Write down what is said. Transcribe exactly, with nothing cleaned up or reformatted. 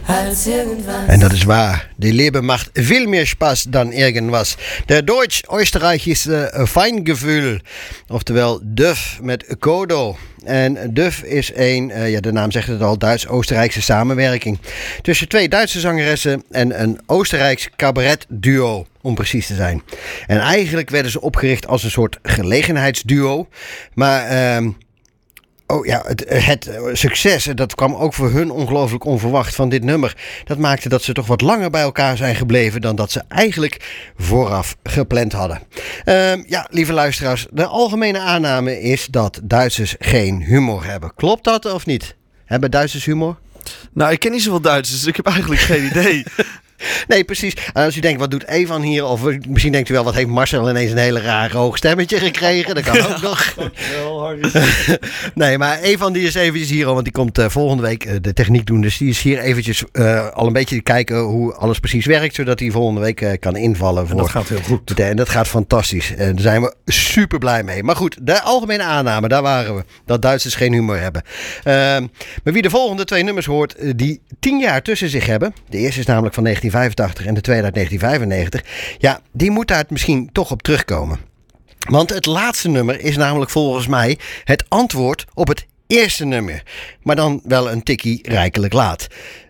En dat is waar. Die Leben macht veel meer Spaß dan irgendwas. De Deutsch-Österreichische Feingefühl. Oftewel D U F met Kodo. En D U F is een, uh, ja, de naam zegt het al, Duits-Oostenrijkse samenwerking. Tussen twee Duitse zangeressen en een Oostenrijks cabaretduo, om precies te zijn. En eigenlijk werden ze opgericht als een soort gelegenheidsduo. Maar... Uh, Oh ja, het, het succes, dat kwam ook voor hun ongelooflijk onverwacht van dit nummer. Dat maakte dat ze toch wat langer bij elkaar zijn gebleven dan dat ze eigenlijk vooraf gepland hadden. Uh, ja, lieve luisteraars, de algemene aanname is dat Duitsers geen humor hebben. Klopt dat of niet? Hebben Duitsers humor? Nou, ik ken niet zoveel Duitsers, dus ik heb eigenlijk geen idee. Nee, precies. En als u denkt, wat doet Evan hier? Of misschien denkt u wel, wat heeft Marcel ineens een hele raar hoog stemmetje gekregen? Dat kan ook nog. Dankjewel, Harry. Nee, maar Evan die is eventjes hier, want die komt uh, volgende week uh, de techniek doen. Dus die is hier eventjes uh, al een beetje kijken hoe alles precies werkt, zodat hij volgende week uh, kan invallen. Voor en dat gaat heel goed. De, en dat gaat fantastisch. En daar zijn we super blij mee. Maar goed, de algemene aanname, daar waren we. Dat Duitsers geen humor hebben. Uh, maar wie de volgende twee nummers hoort, uh, die tien jaar tussen zich hebben. De eerste is namelijk van negentien vijfentachtig en de tweede uit negentien vijfennegentig. Ja, die moet daar misschien toch op terugkomen. Want het laatste nummer is namelijk volgens mij het antwoord op het eerste nummer. Maar dan wel een tikkie rijkelijk laat.